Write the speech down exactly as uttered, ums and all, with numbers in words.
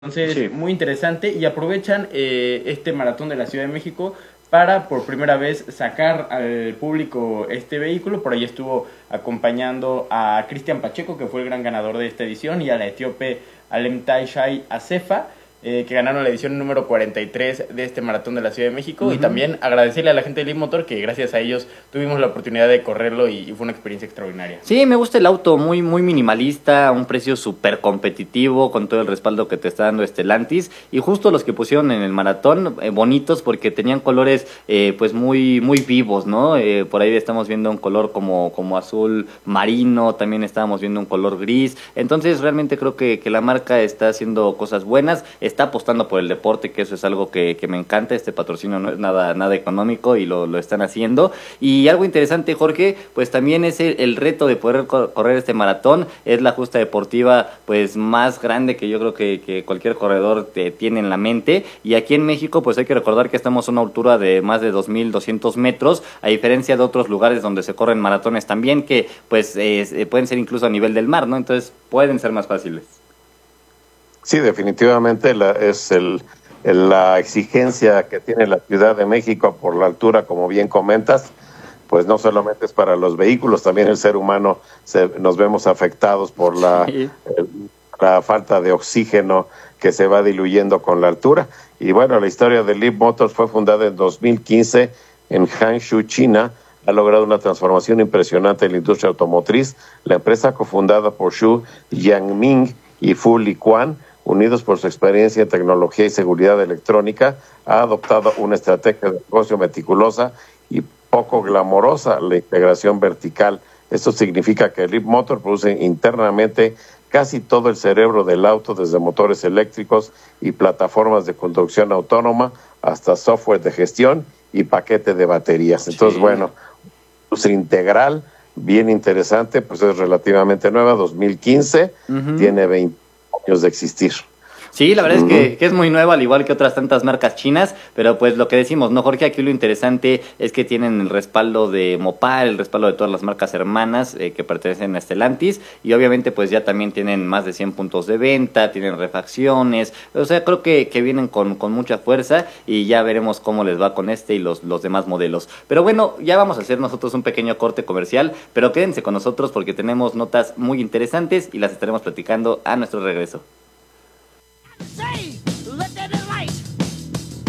Entonces, Sí. muy interesante y aprovechan eh, este maratón de la Ciudad de México para por primera vez sacar al público este vehículo. Por ahí estuvo acompañando a Cristian Pacheco, que fue el gran ganador de esta edición, y a la etíope Alemtai Shai Acefa, eh, que ganaron la edición número cuarenta y tres de este maratón de la Ciudad de México. Uh-huh. Y también agradecerle a la gente de Leap Motor, que gracias a ellos tuvimos la oportunidad de correrlo y, y fue una experiencia extraordinaria. Sí, me gusta el auto, muy muy minimalista, un precio súper competitivo con todo el respaldo que te está dando Stellantis, y justo los que pusieron en el maratón, eh, bonitos porque tenían colores eh, pues muy muy vivos, ¿no? Eh, por ahí estamos viendo un color como, como azul marino, también estábamos viendo un color gris. Entonces realmente creo que, que la marca está haciendo cosas buenas, está apostando por el deporte, que eso es algo que, que me encanta. Este patrocinio no es nada, nada económico y lo, lo están haciendo. Y algo interesante, Jorge, pues también es el, el reto de poder correr este maratón. Es la justa deportiva pues más grande que yo creo que, que cualquier corredor te tiene en la mente. Y aquí en México pues hay que recordar que estamos a una altura de más de dos mil doscientos metros, a diferencia de otros lugares donde se corren maratones también, que pues eh, pueden ser incluso a nivel del mar, ¿no? Entonces pueden ser más fáciles. Sí, definitivamente la, es el, el, la exigencia que tiene la Ciudad de México por la altura, como bien comentas, pues no solamente es para los vehículos, también el ser humano se, nos vemos afectados por la, sí. el, la falta de oxígeno que se va diluyendo con la altura. Y bueno, la historia de Leap Motors fue fundada en dos mil quince en Hangzhou, China. Ha logrado una transformación impresionante en la industria automotriz. La empresa, cofundada por Xu Yangming y Fu Liquan, unidos por su experiencia en tecnología y seguridad electrónica, ha adoptado una estrategia de negocio meticulosa y poco glamorosa, la integración vertical. Esto significa que Leap Motor produce internamente casi todo el cerebro del auto, desde motores eléctricos y plataformas de conducción autónoma hasta software de gestión y paquete de baterías. Entonces, sí. bueno, industria integral, bien interesante, pues es relativamente nueva, dos mil quince, uh-huh. tiene veinte años de existir. Sí, la verdad uh-huh. es que, que es muy nueva, al igual que otras tantas marcas chinas, pero pues lo que decimos, ¿no, Jorge? Aquí lo interesante es que tienen el respaldo de Mopar, el respaldo de todas las marcas hermanas eh, que pertenecen a Stellantis, y obviamente pues ya también tienen más de cien puntos de venta, tienen refacciones, o sea, creo que, que vienen con, con mucha fuerza, y ya veremos cómo les va con este y los, los demás modelos. Pero bueno, ya vamos a hacer nosotros un pequeño corte comercial, pero quédense con nosotros porque tenemos notas muy interesantes y las estaremos platicando a nuestro regreso.